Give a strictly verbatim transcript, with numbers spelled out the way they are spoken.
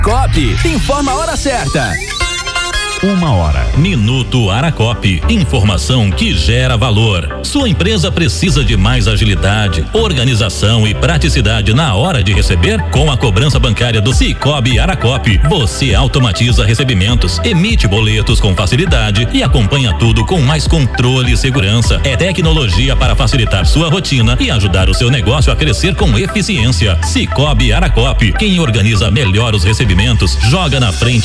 Copi, informa a hora certa. Uma hora. Minuto Aracop. Informação que gera valor. Sua empresa precisa de mais agilidade, organização e praticidade na hora de receber? Com a cobrança bancária do Sicoob Aracop, você automatiza recebimentos, emite boletos com facilidade e acompanha tudo com mais controle e segurança. É tecnologia para facilitar sua rotina e ajudar o seu negócio a crescer com eficiência. Sicoob Aracop. Quem organiza melhor os recebimentos, joga na frente